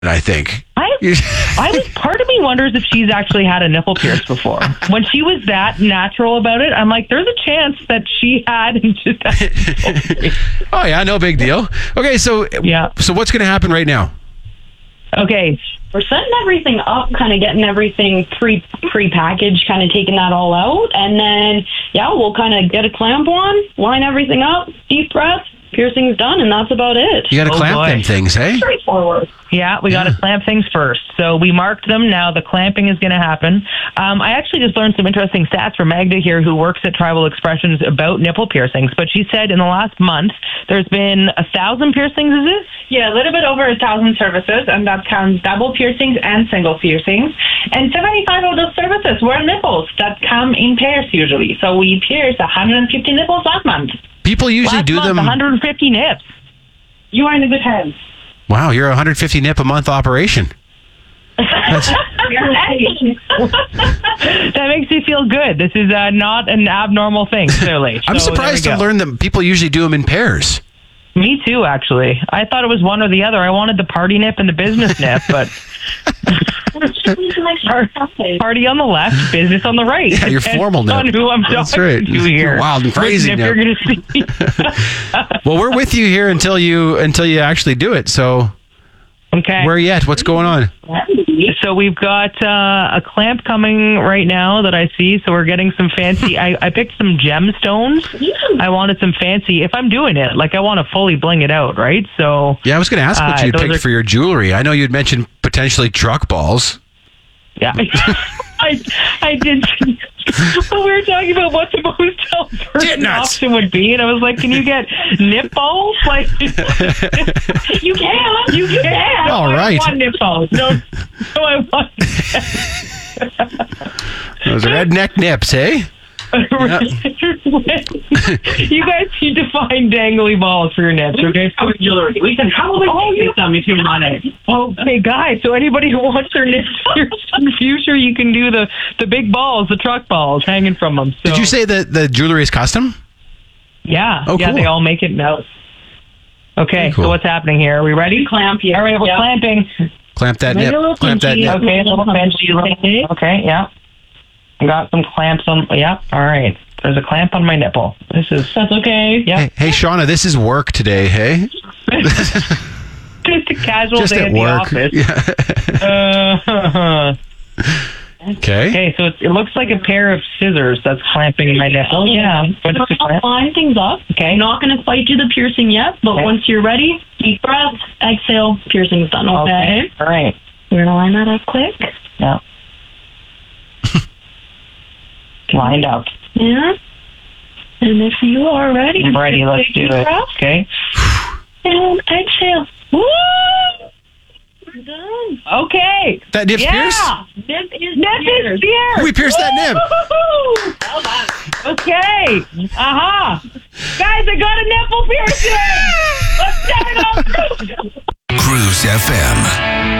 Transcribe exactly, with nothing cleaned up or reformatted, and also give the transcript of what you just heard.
I think. I, I was, part of me wonders if she's actually had a nipple pierce before. When she was that natural about it, I'm like, there's a chance that she had and just had Oh, yeah, no big deal. Okay, so yeah. So what's going to happen right now? Okay. We're setting everything up, kind of getting everything pre pre-packaged, kind of taking that all out. And then, yeah, we'll kind of get a clamp on, line everything up, deep breath, piercing's done, and that's about it. You got to Oh, clamp boy. them things, hey? Straightforward. Yeah, we got to clamp things first. So we marked them. Now the clamping is going to happen. Um, I actually just learned some interesting stats from Magda here, who works at Tribal Expressions, about nipple piercings. But she said in the last month, there's been a thousand piercings, is it? Yeah, a little bit over a thousand services, and that counts double piercings and single piercings. And seventy-five of those services were nipples that come in pairs usually. So we pierced one hundred fifty nipples last month. People usually Last do month, them. one hundred fifty nips. You are in the good hands. Wow, you're a one hundred fifty nip a month operation. That's, That makes me feel good. This is uh, not an abnormal thing, clearly. I'm So surprised there to we go. learn that people usually do them in pairs. Me too, actually. I thought it was one or the other. I wanted the party nip and the business nip, but party on the left, business on the right. Yeah, your Depends formal nip. on who I'm That's talking right. to here. You're wild and Which crazy nip nip. you're going to see. Well, we're with you here until you until you actually do it. So Okay. where are you at? What's going on? So we've got uh, a clamp coming right now that I see. So we're getting some fancy. I, I picked some gemstones. I wanted some fancy. If I'm doing it, like I want to fully bling it out, right? So Yeah, I was going to ask what Uh, you those picked are- for your jewelry. I know you'd mentioned potentially truck balls. yeah, I I did. Well, we were talking about what the most Tit first nuts. option would be, and I was like, "Can you get nip balls? Like, you can, you can. All I right. want nip balls. No, no, I want." Those redneck nips, hey? You guys need to find dangly balls for your nips, okay? Jewelry. We can probably Oh, take you- some if you want it. Oh, hey guys! So anybody who wants their nips pierced in the future, you can do the the big balls, the truck balls hanging from them. So, Did you say that the jewelry is custom? Yeah, Oh, yeah, cool. they all make it now. Okay, Very cool. so what's happening here? Are we ready? Clamp, yeah. All right, we're Yeah. clamping. Clamp that Maybe a nip. little Clamp that pinchy. nip. Okay, a little benchy. Okay, yeah. I got some clamps on. Yeah, all right. There's a clamp on my nipple. This is That's okay. yeah. Hey, hey, Shauna, this is work today, hey? Just a casual Just day at at work. the office. Uh, Okay. okay, so it's, it looks like a pair of scissors that's clamping my nipple. Yeah, but it's a I'll clamp. line things up. Okay. I'm not going to quite do the piercing yet, but Okay. once you're ready, deep breath, exhale, piercing's done. Okay. Okay. All right. We're going to line that up quick. Yeah. Lined up. Yeah. And if you are ready, I'm ready. take a Let's do deep it. breath Okay. and exhale. Woo! We're done. Okay. That nip's pierced? Yeah. Nip is Nip is pierced. We pierced that nip. Woo-hoo-hoo. Well done. Okay. Uh-huh. Guys, I got a nipple piercing. Let's get it on. Cruise F M.